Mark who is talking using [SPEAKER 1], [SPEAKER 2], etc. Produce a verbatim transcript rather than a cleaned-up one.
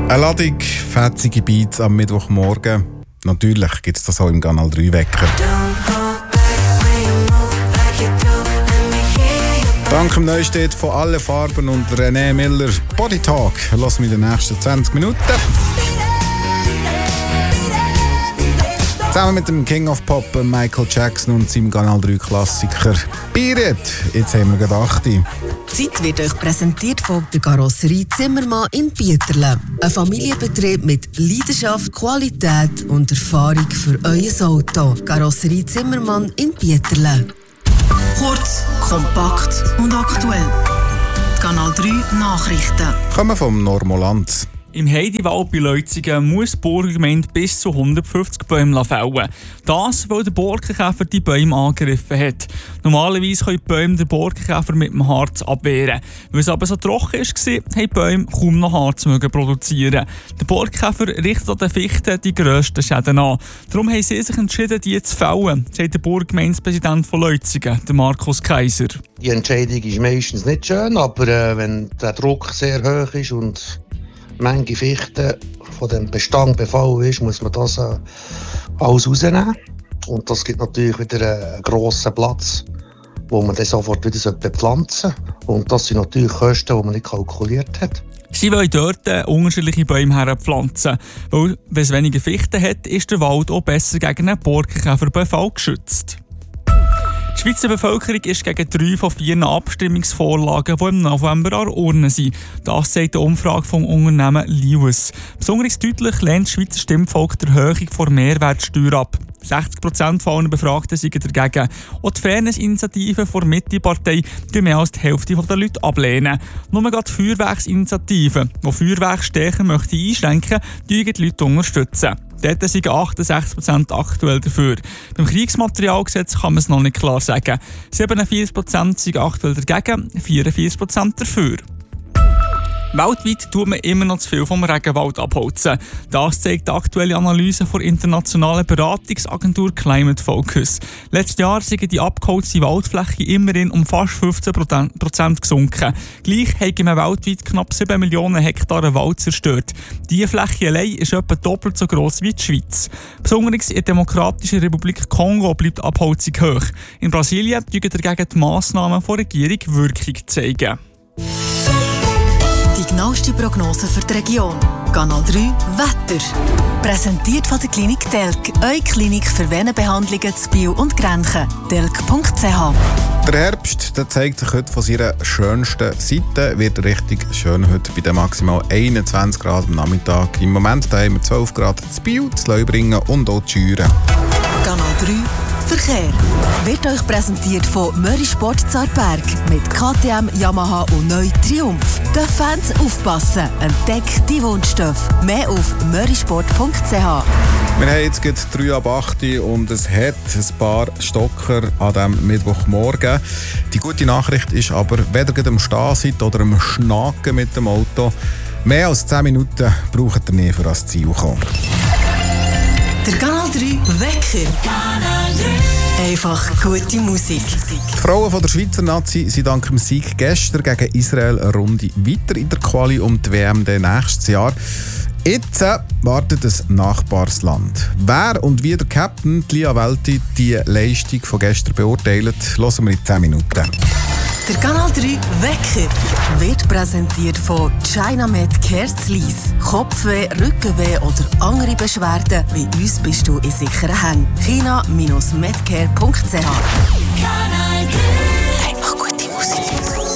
[SPEAKER 1] Eine Ladung fetzige Beats am Mittwochmorgen. Natürlich gibt es das auch im Kanal drei Wecker. Dank dem Neustedt von «Alle Farben» und René Miller Body Talk. Lass mich in den nächsten zwanzig Minuten. Zusammen mit dem King of Pop Michael Jackson und seinem Kanal drei Klassiker Beat It. Jetzt haben wir gedacht.
[SPEAKER 2] Die Zeit wird euch präsentiert von der Karosserie Zimmermann in Bieterle. Ein Familienbetrieb mit Leidenschaft, Qualität und Erfahrung für euer Auto. Karosserie Zimmermann in Bieterle.
[SPEAKER 3] Kurz, kompakt und aktuell. Kanal drei Nachrichten.
[SPEAKER 1] Kommen vom Normoland.
[SPEAKER 4] Im Heidiwald bei Leutzigen muss die Burgergemeinde bis zu hundertfünfzig Bäume fällen. Das, weil der Borkenkäfer die Bäume angegriffen hat. Normalerweise können die Bäume den Borkenkäfer mit dem Harz abwehren. Weil es aber so trocken war, haben die Bäume kaum noch Harz produzieren. Der Borkenkäfer richtet an den Fichten die grössten Schäden an. Darum haben sie sich entschieden, die zu fällen, sagt der Burgergemeindepräsident von Leutzigen, der Markus Kaiser.
[SPEAKER 5] Die Entscheidung ist meistens nicht schön, aber äh, wenn der Druck sehr hoch ist und Menge Fichten von dem Bestand befallen ist, muss man das äh, alles rausnehmen. Und das gibt natürlich wieder einen grossen Platz, wo man dann sofort wieder bepflanzen sollte. Und das sind natürlich Kosten, die man nicht kalkuliert hat.
[SPEAKER 4] Sie wollen dort unterschiedliche Bäume herpflanzen. Weil, wenn es weniger Fichten hat, ist der Wald auch besser gegen einen Borkenkäferbefall geschützt. Die Schweizer Bevölkerung ist gegen drei von vier Abstimmungsvorlagen, die im November an der Urne sind. Das sagt eine Umfrage vom Unternehmen Lewis. Besonders deutlich lehnt das Schweizer Stimmvolk die Erhöhung der Mehrwertsteuer ab. sechzig Prozent von allen Befragten sind dagegen. Auch die Fairness-Initiative der Mitte-Partei lehnt mehr als die Hälfte der Leute ablehnen. Nur gerade die Feuerwerksinitiative, die Feuerwerkstärken möchte einschränken, die die Leute unterstützen. Dort sind achtundsechzig Prozent aktuell dafür. Beim Kriegsmaterialgesetz kann man es noch nicht klar sagen. siebenundvierzig Prozent sind aktuell dagegen, vierundvierzig Prozent dafür. Weltweit tut man immer noch zu viel vom Regenwald abholzen. Das zeigt die aktuelle Analyse der internationalen Beratungsagentur Climate Focus. Letztes Jahr sind die abgeholzte Waldfläche immerhin um fast fünfzehn Prozent gesunken. Gleich haben wir weltweit knapp sieben Millionen Hektar Wald zerstört. Diese Fläche allein ist etwa doppelt so gross wie die Schweiz. Besonders in der Demokratischen Republik Kongo bleibt die Abholzung hoch. In Brasilien zeigen dagegen die Massnahmen der Regierung Wirkung zeigen.
[SPEAKER 3] Die genaueste Prognose für die Region. Kanal drei Wetter. Präsentiert von der Klinik Delk. Eure Klinik für Venenbehandlungen zu Biel und Grenchen. delk punkt c h.
[SPEAKER 1] Der Herbst der zeigt sich heute von seiner schönsten Seite. Wird richtig schön heute bei den maximal einundzwanzig Grad am Nachmittag. Im Moment haben wir zwölf Grad zu Biel, zu Leubringen und auch zu Schüren.
[SPEAKER 3] Kanal drei Verkehr wird euch präsentiert von Möri Sport Zartberg mit K T M, Yamaha und neu Triumph. Den Fans aufpassen, entdeckt die Wunschstoff. Mehr auf mörisport punkt c h.
[SPEAKER 1] Wir haben jetzt gerade drei ab acht und es hat ein paar Stocker an diesem Mittwochmorgen. Die gute Nachricht ist aber, weder gerade am Stehen seid oder am Schnacken mit dem Auto, mehr als zehn Minuten braucht ihr nicht, für das Ziel zu kommen.
[SPEAKER 3] Der Kanal drei Wecker. Kanal drei. Einfach gute Musik.
[SPEAKER 1] Die Frauen von der Schweizer Nazi sind dank dem Sieg gestern gegen Israel eine Runde weiter in der Quali um die W M nächstes Jahr. Jetzt äh, wartet ein Nachbarsland. Wer und wie der Captain Lia Welti die Leistung von gestern beurteilt, hören wir in zehn Minuten.
[SPEAKER 3] Der Kanal drei Wecker wird präsentiert von Chinamed Care Sleece. Kopfweh, Rückenweh oder andere Beschwerden, wie uns bist du in sicheren Händen. china Bindestrich medcare punkt c h. Kanal drei.